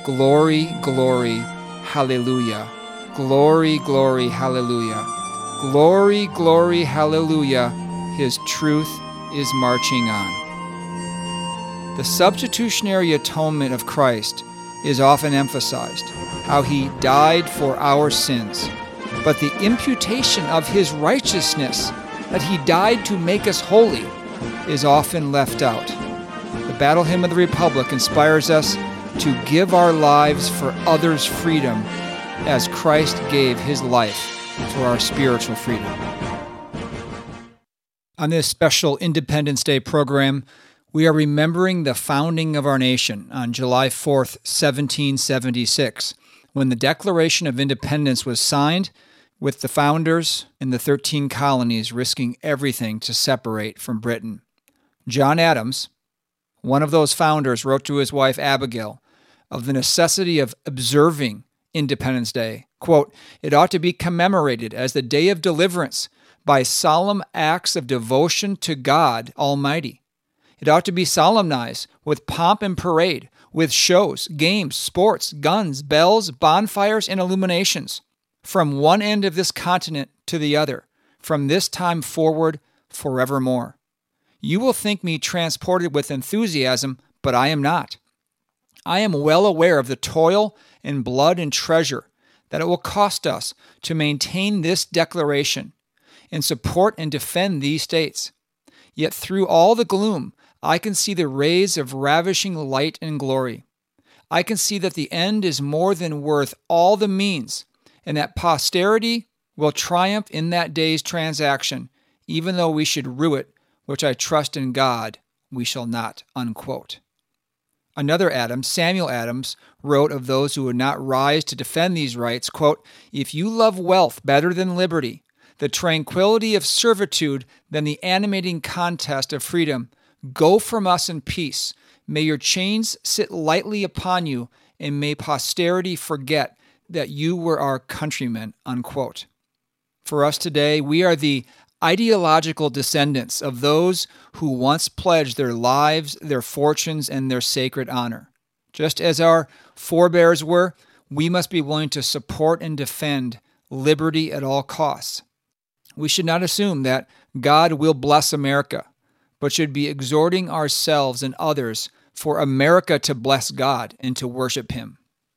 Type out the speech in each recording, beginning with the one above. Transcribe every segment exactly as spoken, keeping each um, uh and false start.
Glory, glory, hallelujah. Glory, glory, hallelujah. Glory, glory, hallelujah. His truth is marching on. The substitutionary atonement of Christ is often emphasized, how he died for our sins. But the imputation of his righteousness, that he died to make us holy, is often left out. The Battle Hymn of the Republic inspires us to give our lives for others' freedom as Christ gave his life for our spiritual freedom. On this special Independence Day program, we are remembering the founding of our nation on July fourth, seventeen seventy-six, when the Declaration of Independence was signed, with the founders in the thirteen colonies risking everything to separate from Britain. John Adams, one of those founders, wrote to his wife Abigail of the necessity of observing Independence Day. Quote, "It ought to be commemorated as the day of deliverance by solemn acts of devotion to God Almighty. It ought to be solemnized with pomp and parade, with shows, games, sports, guns, bells, bonfires, and illuminations, from one end of this continent to the other, from this time forward forevermore. You will think me transported with enthusiasm, but I am not. I am well aware of the toil and blood and treasure that it will cost us to maintain this declaration and support and defend these states. Yet through all the gloom, I can see the rays of ravishing light and glory. I can see that the end is more than worth all the means, and that posterity will triumph in that day's transaction, even though we should rue it, which I trust in God we shall not." Unquote. Another Adams, Samuel Adams, wrote of those who would not rise to defend these rights, quote, "If you love wealth better than liberty, the tranquility of servitude than the animating contest of freedom, go from us in peace. May your chains sit lightly upon you, and may posterity forget that you were our countrymen." Unquote. For us today, we are the ideological descendants of those who once pledged their lives, their fortunes, and their sacred honor. Just as our forebears were, we must be willing to support and defend liberty at all costs. We should not assume that God will bless America, but should be exhorting ourselves and others for America to bless God and to worship Him.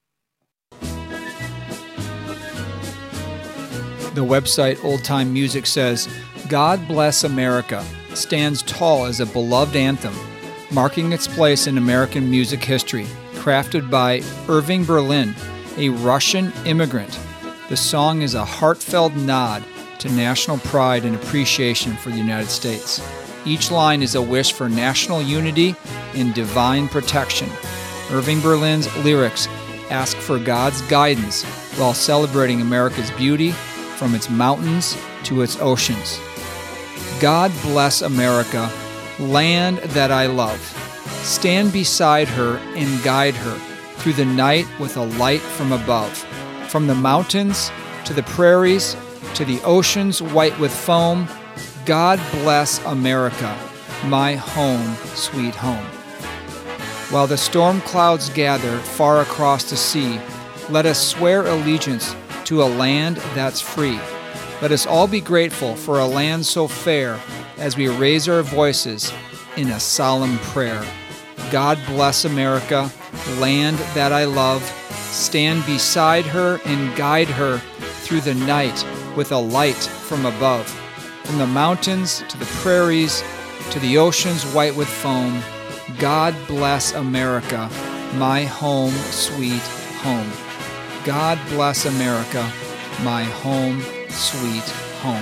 The website Old Time Music says, "God Bless America" stands tall as a beloved anthem, marking its place in American music history, crafted by Irving Berlin, a Russian immigrant. The song is a heartfelt nod to national pride and appreciation for the United States. Each line is a wish for national unity and divine protection. Irving Berlin's lyrics ask for God's guidance while celebrating America's beauty from its mountains to its oceans. God bless America, land that I love. Stand beside her and guide her through the night with a light from above. From the mountains to the prairies to the oceans white with foam, God bless America, my home, sweet home. While the storm clouds gather far across the sea, let us swear allegiance to a land that's free. Let us all be grateful for a land so fair as we raise our voices in a solemn prayer. God bless America, land that I love. Stand beside her and guide her through the night with a light from above. From the mountains to the prairies to the oceans white with foam, God bless America, my home, sweet home. God bless America, my home, sweet home.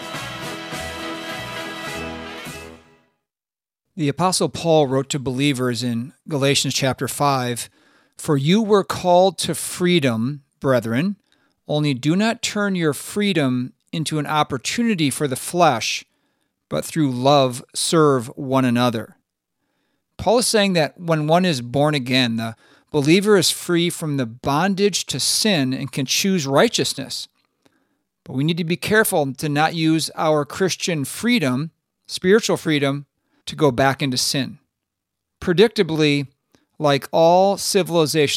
The Apostle Paul wrote to believers in Galatians chapter five, "For you were called to freedom, brethren, only do not turn your freedom into an opportunity for the flesh, but through love serve one another." Paul is saying that when one is born again, the believer is free from the bondage to sin and can choose righteousness. But we need to be careful to not use our Christian freedom, spiritual freedom, to go back into sin. Predictably, like all civilizations